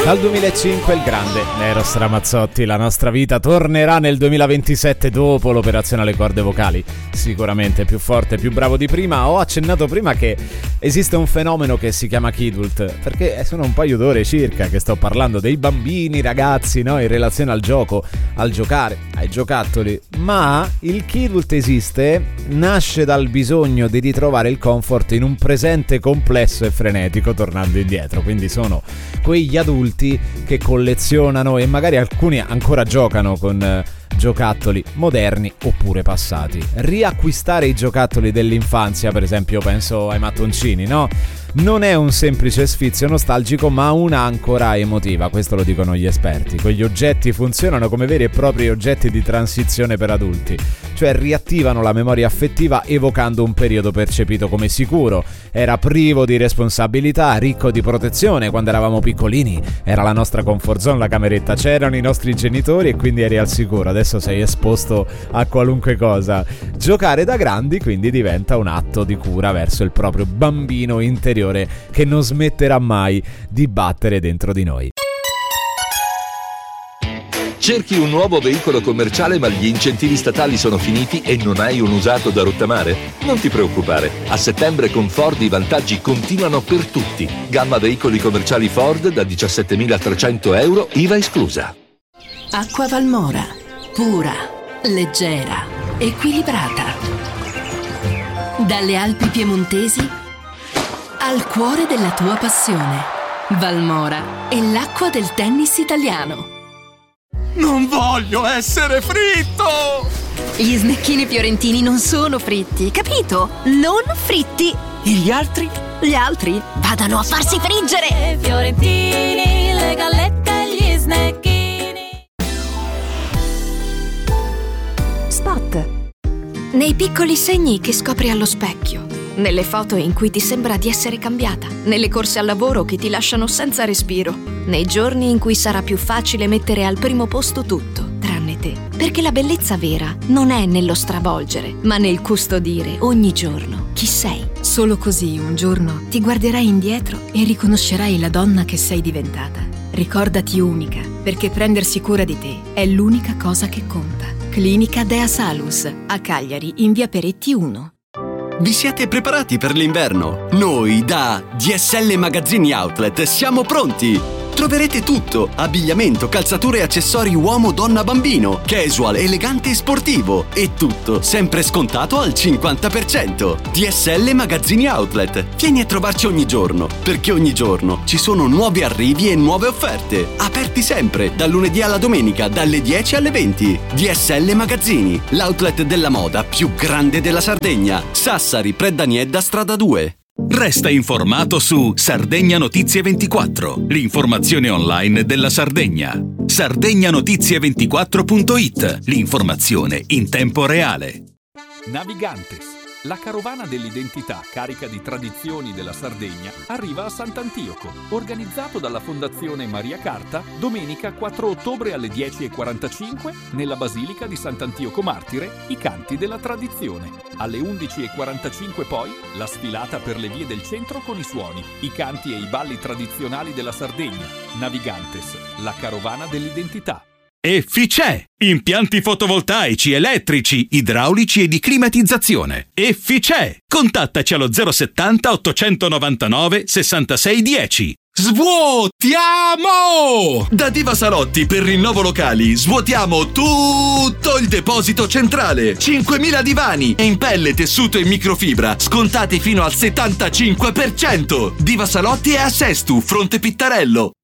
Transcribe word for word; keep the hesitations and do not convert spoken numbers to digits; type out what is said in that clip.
Dal duemilacinque il grande Eros Ramazzotti. La nostra vita tornerà nel duemilaventisette dopo l'operazione alle corde vocali, sicuramente più forte, più bravo di prima. Ho accennato prima che esiste un fenomeno che si chiama Kidult, perché sono un paio d'ore circa che sto parlando dei bambini, ragazzi, no? In relazione al gioco, al giocare, ai giocattoli. Ma il Kidult esiste, nasce dal bisogno di ritrovare il comfort in un presente complesso e frenetico tornando indietro. Quindi sono quegli adulti che collezionano e magari alcuni ancora giocano con eh, giocattoli moderni oppure passati. Riacquistare i giocattoli dell'infanzia, per esempio, penso ai mattoncini, no? Non è un semplice sfizio nostalgico, ma un'ancora emotiva, questo lo dicono gli esperti. Quegli oggetti funzionano come veri e propri oggetti di transizione per adulti, cioè riattivano la memoria affettiva evocando un periodo percepito come sicuro. Era privo di responsabilità, ricco di protezione. Quando eravamo piccolini era la nostra comfort zone, la cameretta, c'erano i nostri genitori e quindi eri al sicuro. Adesso sei esposto a qualunque cosa. Giocare da grandi quindi diventa un atto di cura verso il proprio bambino interiore che non smetterà mai di battere dentro di noi. Cerchi un nuovo veicolo commerciale ma gli incentivi statali sono finiti e non hai un usato da rottamare? Non ti preoccupare, a settembre con Ford i vantaggi continuano per tutti. Gamma veicoli commerciali Ford da diciassettemilatrecento euro, I V A esclusa. Acqua Valmora, pura, leggera, equilibrata. Dalle Alpi piemontesi al cuore della tua passione. Valmora è l'acqua del tennis italiano. Non voglio essere fritto! Gli snecchini fiorentini non sono fritti, capito? Non fritti! E gli altri? Gli altri vadano a farsi friggere! Fiorentini, le gallette e gli snecchini. Spot. Nei piccoli segni che scopri allo specchio, nelle foto in cui ti sembra di essere cambiata, nelle corse al lavoro che ti lasciano senza respiro, nei giorni in cui sarà più facile mettere al primo posto tutto, tranne te. Perché la bellezza vera non è nello stravolgere, ma nel custodire ogni giorno chi sei. Solo così un giorno ti guarderai indietro e riconoscerai la donna che sei diventata. Ricordati unica, perché prendersi cura di te è l'unica cosa che conta. Clinica Dea Salus, a Cagliari, in via Peretti uno. Vi siete preparati per l'inverno? Noi da D S L Magazzini Outlet siamo pronti! Troverete tutto: abbigliamento, calzature e accessori uomo, donna, bambino, casual, elegante e sportivo. E tutto sempre scontato al cinquanta per cento. D S L Magazzini Outlet. Vieni a trovarci ogni giorno, perché ogni giorno ci sono nuovi arrivi e nuove offerte. Aperti sempre, dal lunedì alla domenica, dalle dieci alle venti. D S L Magazzini, l'outlet della moda più grande della Sardegna. Sassari, Preddaniedda, strada due. Resta informato su Sardegna Notizie ventiquattro, l'informazione online della Sardegna. sardegna notizie ventiquattro punto it, l'informazione in tempo reale. Navigantes, la carovana dell'identità carica di tradizioni della Sardegna, arriva a Sant'Antioco. Organizzato dalla Fondazione Maria Carta, domenica quattro ottobre alle dieci e quarantacinque nella Basilica di Sant'Antioco Martire, i canti della tradizione. Alle undici e quarantacinque poi la sfilata per le vie del centro con i suoni, i canti e i balli tradizionali della Sardegna. Navigantes, la carovana dell'identità. Efficè! Impianti fotovoltaici, elettrici, idraulici e di climatizzazione. Efficè! Contattaci allo zero settanta ottocentonovantanove sessantasei dieci. Svuotiamo! Da Diva Salotti per rinnovo locali svuotiamo tutto il deposito centrale. cinquemila divani in pelle, tessuto e microfibra scontati fino al settantacinque per cento. Diva Salotti è a Sestu, Fronte Pittarello.